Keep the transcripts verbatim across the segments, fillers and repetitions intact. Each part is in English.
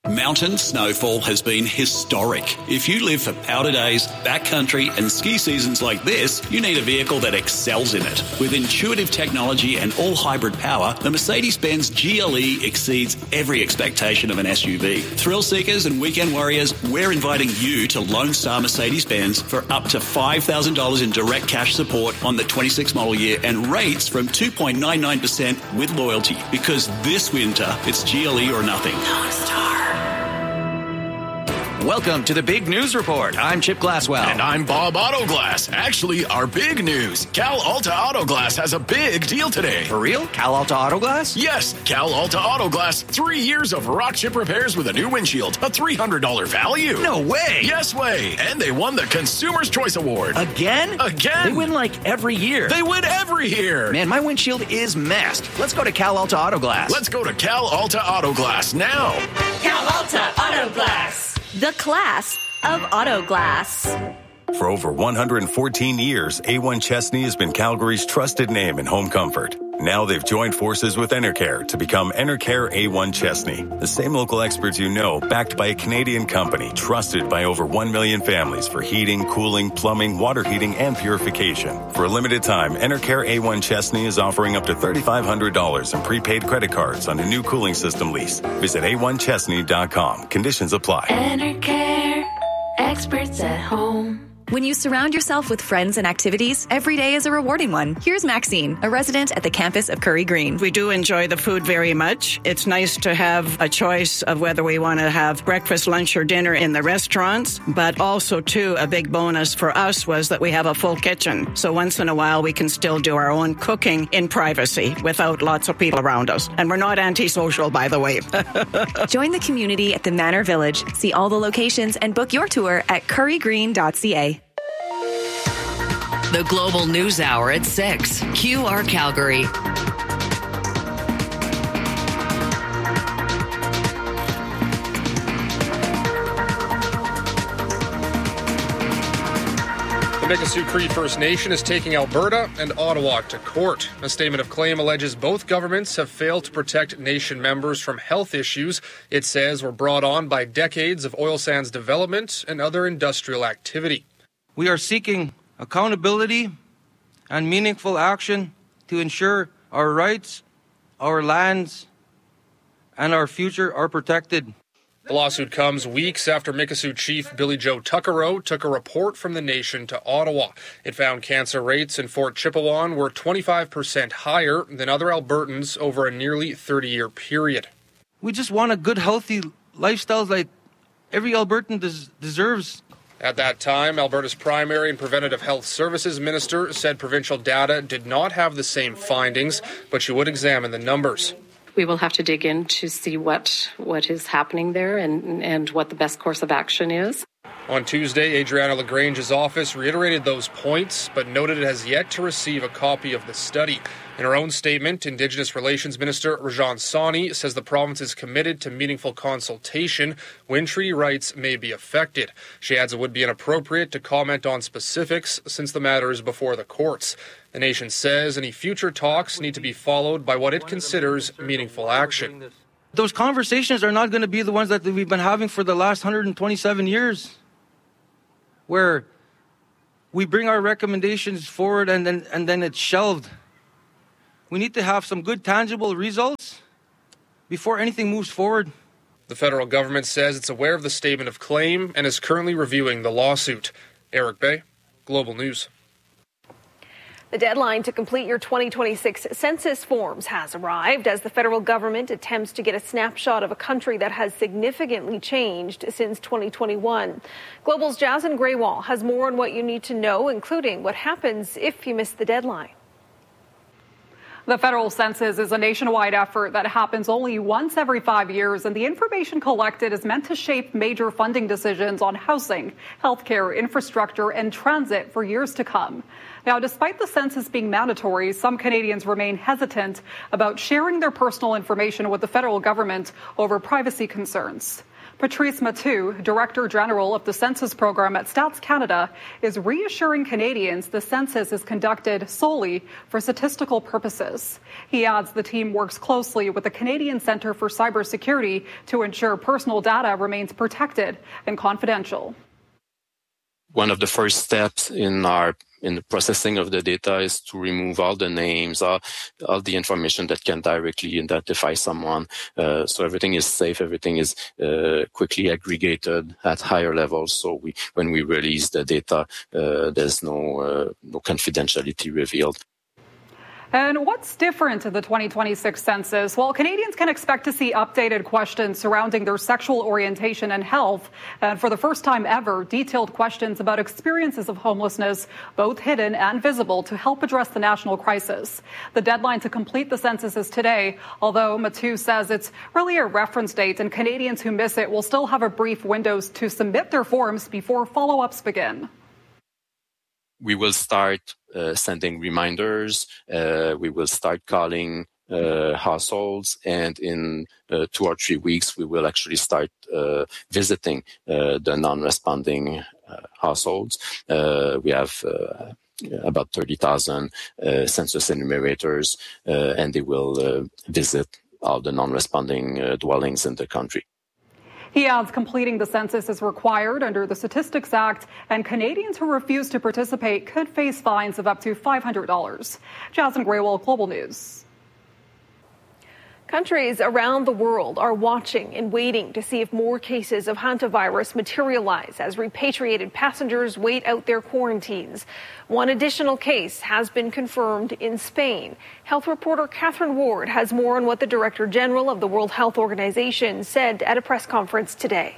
Mountain snowfall has been historic. If you live for powder days, backcountry and ski seasons like this, you need a vehicle that excels in it. With intuitive technology and all-hybrid power, the Mercedes-Benz G L E exceeds every expectation of an S U V. Thrill seekers and weekend warriors, we're inviting you to Lone Star Mercedes-Benz for up to five thousand dollars in direct cash support on the twenty-six model year and rates from two point nine nine percent with loyalty. Because this winter, it's G L E or nothing. Lone Star. Welcome to the Big News Report. I'm Chip Glasswell. And I'm Bob Autoglass. Actually, our big news. Cal Alta Autoglass has a big deal today. For real? Cal Alta Autoglass? Yes, Cal Alta Autoglass. Three years of rock chip repairs with a new windshield. A three hundred dollars value. No way. Yes way. And they won the Consumer's Choice Award. Again? Again. They win like every year. They win every year. Man, my windshield is messed. Let's go to Cal Alta Autoglass. Let's go to Cal Alta Autoglass now. Cal Alta Autoglass. The class of auto glass. For over one hundred fourteen years, A one Chesney has been Calgary's trusted name in home comfort. Now they've joined forces with Enercare to become Enercare A one Chesney. The same local experts you know, backed by a Canadian company, trusted by over one million families for heating, cooling, plumbing, water heating, and purification. For a limited time, Enercare A one Chesney is offering up to three thousand five hundred dollars in prepaid credit cards on a new cooling system lease. Visit A one Chesney dot com. Conditions apply. Enercare, experts at home. When you surround yourself with friends and activities, every day is a rewarding one. Here's Maxine, a resident at the campus of Curry Green. We do enjoy the food very much. It's nice to have a choice of whether we want to have breakfast, lunch, or dinner in the restaurants. But also, too, a big bonus for us was that we have a full kitchen. So once in a while, we can still do our own cooking in privacy without lots of people around us. And we're not antisocial, by the way. Join the community at the Manor Village. See all the locations and book your tour at curry green dot c a. The Global News Hour at six. Q R Calgary. The Mikisew Cree First Nation is taking Alberta and Ottawa to court. A statement of claim alleges both governments have failed to protect nation members from health issues it says were brought on by decades of oil sands development and other industrial activity. We are seeking accountability and meaningful action to ensure our rights, our lands, and our future are protected. The lawsuit comes weeks after Mikisew Chief Billy Joe Tuccaro took a report from the nation to Ottawa. It found cancer rates in Fort Chipewyan were twenty-five percent higher than other Albertans over a nearly thirty-year period. We just want a good, healthy lifestyle like every Albertan des- deserves. At that time, Alberta's Primary and Preventative Health Services Minister said provincial data did not have the same findings, but she would examine the numbers. We will have to dig in to see what, what is happening there and, and what the best course of action is. On Tuesday, Adriana Lagrange's office reiterated those points, but noted it has yet to receive a copy of the study. In her own statement, Indigenous Relations Minister Rajan Sawhney says the province is committed to meaningful consultation when treaty rights may be affected. She adds it would be inappropriate to comment on specifics since the matter is before the courts. The nation says any future talks need to be followed by what it considers meaningful action. Those conversations are not going to be the ones that we've been having for the last one hundred twenty-seven years, where we bring our recommendations forward and then and then it's shelved. We need to have some good, tangible results before anything moves forward. The federal government says it's aware of the statement of claim and is currently reviewing the lawsuit. Eric Bay, Global News. The deadline to complete your twenty twenty-six census forms has arrived as the federal government attempts to get a snapshot of a country that has significantly changed since twenty twenty-one. Global's Jason Graywall has more on what you need to know, including what happens if you miss the deadline. The federal census is a nationwide effort that happens only once every five years, and the information collected is meant to shape major funding decisions on housing, healthcare, infrastructure, and transit for years to come. Now, despite the census being mandatory, some Canadians remain hesitant about sharing their personal information with the federal government over privacy concerns. Patrice Mathieu, Director General of the Census Program at Stats Canada, is reassuring Canadians the census is conducted solely for statistical purposes. He adds the team works closely with the Canadian Centre for Cybersecurity to ensure personal data remains protected and confidential. One of the first steps in our in the processing of the data is to remove all the names, all, all the information that can directly identify someone. Uh, so everything is safe, everything is uh, quickly aggregated at higher levels. So we, when we release the data, uh, there's no uh, no confidentiality revealed. And what's different in the twenty twenty-six census? Well, Canadians can expect to see updated questions surrounding their sexual orientation and health. And for the first time ever, detailed questions about experiences of homelessness, both hidden and visible, to help address the national crisis. The deadline to complete the census is today, although Mathieu says it's really a reference date, and Canadians who miss it will still have a brief window to submit their forms before follow-ups begin. We will start uh, sending reminders. Uh, we will start calling uh, households, and in uh, two or three weeks, we will actually start uh, visiting uh, the non-responding uh, households. Uh, we have uh, about thirty thousand uh, census enumerators, uh, and they will uh, visit all the non-responding uh, dwellings in the country. He adds completing the census is required under the Statistics Act, and Canadians who refuse to participate could face fines of up to five hundred dollars. Jasmine Graywell, Global News. Countries around the world are watching and waiting to see if more cases of hantavirus materialize as repatriated passengers wait out their quarantines. One additional case has been confirmed in Spain. Health reporter Catherine Ward has more on what the Director General of the World Health Organization said at a press conference today.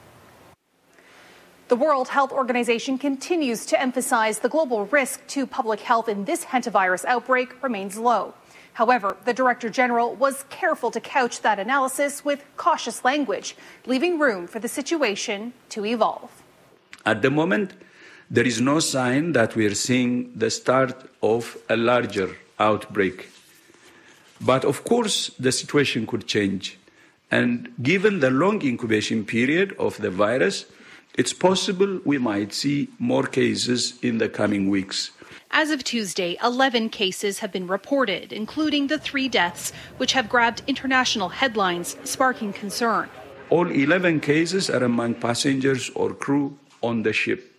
The World Health Organization continues to emphasize the global risk to public health in this hantavirus outbreak remains low. However, the Director General was careful to couch that analysis with cautious language, leaving room for the situation to evolve. At the moment, there is no sign that we are seeing the start of a larger outbreak. But of course, the situation could change. And given the long incubation period of the virus, it's possible we might see more cases in the coming weeks. As of Tuesday, eleven cases have been reported, including the three deaths, which have grabbed international headlines, sparking concern. All eleven cases are among passengers or crew on the ship.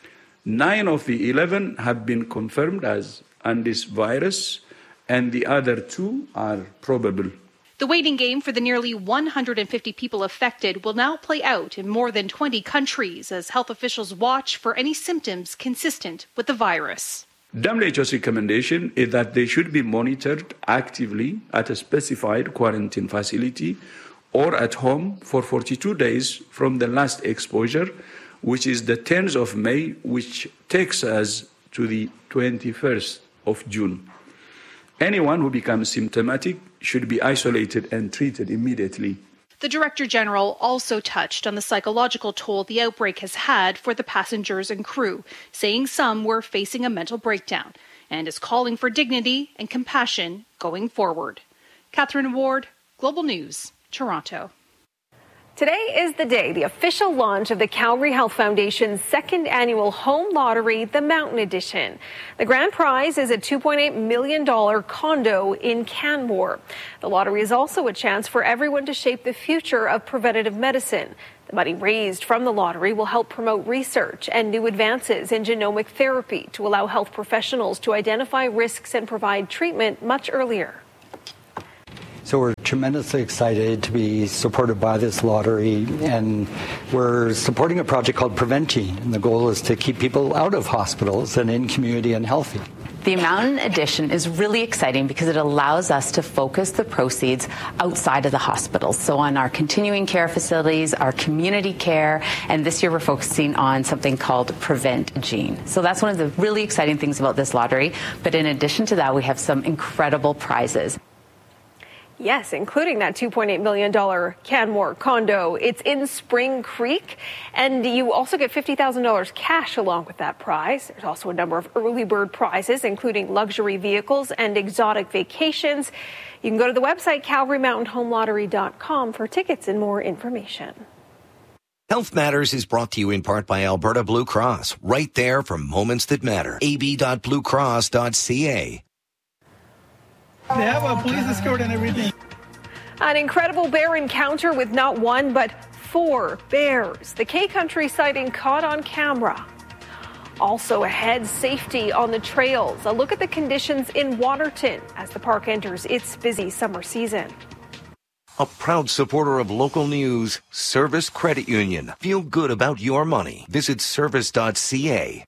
Nine of the eleven have been confirmed as Andes virus, and the other two are probable. The waiting game for the nearly one hundred fifty people affected will now play out in more than twenty countries as health officials watch for any symptoms consistent with the virus. W H O's recommendation is that they should be monitored actively at a specified quarantine facility or at home for forty-two days from the last exposure, which is the tenth of May, which takes us to the twenty-first of June. Anyone who becomes symptomatic should be isolated and treated immediately. The Director General also touched on the psychological toll the outbreak has had for the passengers and crew, saying some were facing a mental breakdown, and is calling for dignity and compassion going forward. Catherine Ward, Global News, Toronto. Today is the day, the official launch of the Calgary Health Foundation's second annual home lottery, the Mountain Edition. The grand prize is a two point eight million dollars condo in Canmore. The lottery is also a chance for everyone to shape the future of preventative medicine. The money raised from the lottery will help promote research and new advances in genomic therapy to allow health professionals to identify risks and provide treatment much earlier. So we're tremendously excited to be supported by this lottery, and we're supporting a project called Preventine, and the goal is to keep people out of hospitals and in community and healthy. The Mountain Edition is really exciting because it allows us to focus the proceeds outside of the hospitals. So on our continuing care facilities, our community care, and this year we're focusing on something called Prevent Gene. So that's one of the really exciting things about this lottery. But in addition to that, we have some incredible prizes. Yes, including that two point eight million dollars Canmore condo. It's in Spring Creek, and you also get fifty thousand dollars cash along with that prize. There's also a number of early bird prizes, including luxury vehicles and exotic vacations. You can go to the website calgary mountain home lottery dot com for tickets and more information. Health Matters is brought to you in part by Alberta Blue Cross, right there for moments that matter. a b dot blue cross dot c a. They have a police escort and everything. An incredible bear encounter with not one, but four bears. The K-Country sighting caught on camera. Also ahead, safety on the trails. A look at the conditions in Waterton as the park enters its busy summer season. A proud supporter of local news, Service Credit Union. Feel good about your money. Visit service dot c a.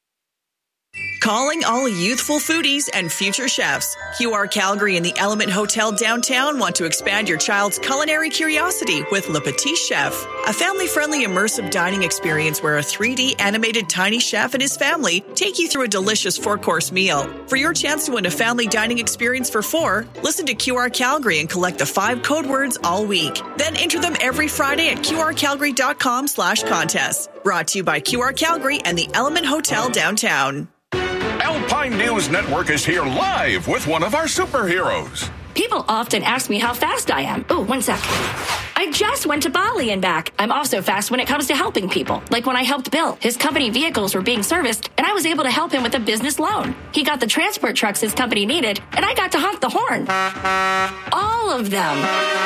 Calling all youthful foodies and future chefs. Q R Calgary and the Element Hotel downtown want to expand your child's culinary curiosity with Le Petit Chef, a family-friendly immersive dining experience where a three D animated tiny chef and his family take you through a delicious four-course meal. For your chance to win a family dining experience for four, listen to Q R Calgary and collect the five code words all week. Then enter them every Friday at q r calgary dot com slash contest. Brought to you by Q R Calgary and the Element Hotel downtown. Alpine News Network is here live with one of our superheroes. People often ask me how fast I am. Oh, one sec. I just went to Bali and back. I'm also fast when it comes to helping people. Like when I helped Bill. His company vehicles were being serviced, and I was able to help him with a business loan. He got the transport trucks his company needed, and I got to honk the horn. All of them.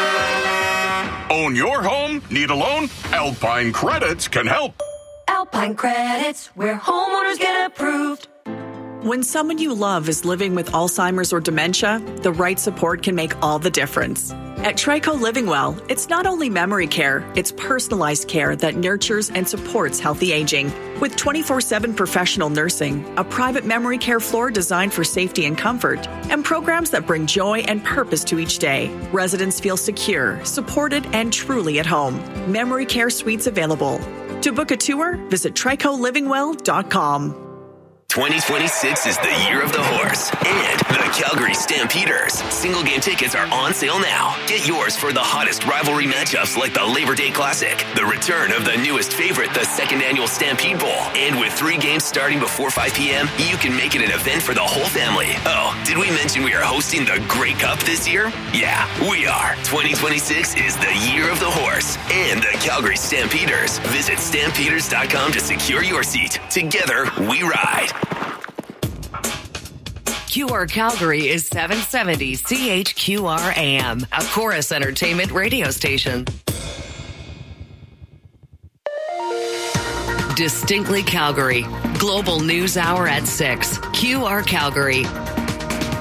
Own your home? Need a loan? Alpine Credits can help. Alpine Credits, where homeowners get approved. When someone you love is living with Alzheimer's or dementia, the right support can make all the difference. At Trico Living Well, it's not only memory care, it's personalized care that nurtures and supports healthy aging. With twenty-four seven professional nursing, a private memory care floor designed for safety and comfort, and programs that bring joy and purpose to each day, residents feel secure, supported, and truly at home. Memory care suites available. To book a tour, visit trico living well dot com. twenty twenty-six is the year of the horse and the Calgary Stampeders. Single game tickets are on sale now. Get yours for the hottest rivalry matchups like the Labor Day Classic, the return of the newest favorite, the second annual Stampede Bowl. And with three games starting before five p.m., you can make it an event for the whole family. Oh, did we mention we are hosting the Grey Cup this year? Yeah, we are. twenty twenty-six is the year of the horse and the Calgary Stampeders. Visit stampeders dot com to secure your seat. Together, we ride. Q R Calgary is seven seventy C H Q R A M, a Chorus Entertainment radio station. Distinctly Calgary, Global News Hour at six, Q R Calgary.